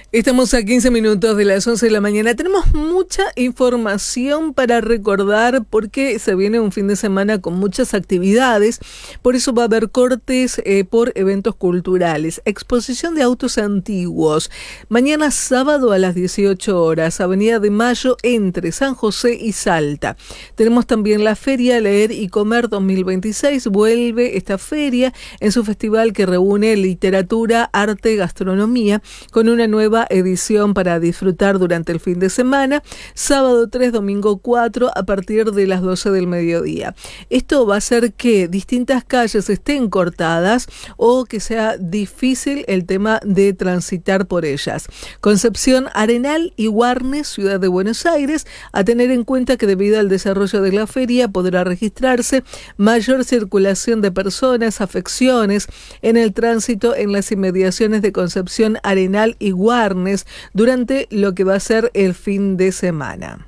Estamos a 15 minutos de las 11 de la mañana. Tenemos mucha información para recordar porque se viene un fin de semana con muchas actividades. Por eso va a haber cortes por eventos culturales. Exposición de autos antiguos. Mañana sábado a las 18 horas, Avenida de Mayo entre San José y Salta. Tenemos también la Feria Leer y Comer 2026. Vuelve esta feria en su festival que reúne literatura, arte, gastronomía con una nueva edición para disfrutar durante el fin de semana, sábado 3, domingo 4, a partir de las 12 del mediodía. Esto va a hacer que distintas calles estén cortadas o que sea difícil el tema de transitar por ellas. Concepción, Arenal y Warnes, Ciudad de Buenos Aires, a tener en cuenta que debido al desarrollo de la feria podrá registrarse mayor circulación de personas, afecciones en el tránsito en las inmediaciones de Concepción, Arenal y Warnes durante lo que va a ser el fin de semana.